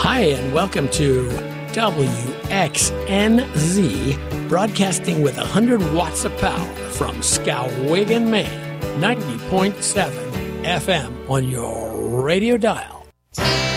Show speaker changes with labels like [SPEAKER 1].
[SPEAKER 1] Hi, and welcome to WXNZ, broadcasting with 100 watts of power from Skowhegan, Maine, 90.7 FM on your radio dial.